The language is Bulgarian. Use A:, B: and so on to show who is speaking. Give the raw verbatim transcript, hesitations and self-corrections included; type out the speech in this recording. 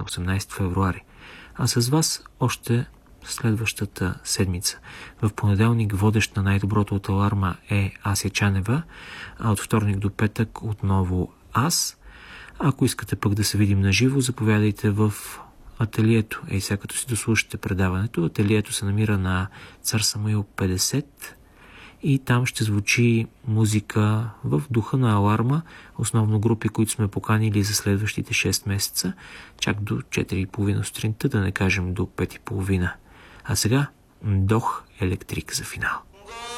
A: осемнайсети февруари. А с вас още следващата седмица. В понеделник водещ на най-доброто от Аларма е Ася Чанева, а от вторник до петък отново аз. Ако искате пък да се видим на живо, заповядайте в ателието. Ей, сега като си дослушате предаването, ателието се намира на Цар Самуил петдесет и там ще звучи музика в духа на Аларма, основно групи, които сме поканили за следващите шест месеца, чак до четири и половина сутринта, да не кажем до пет и половина. А сега Дох Електрик за финал.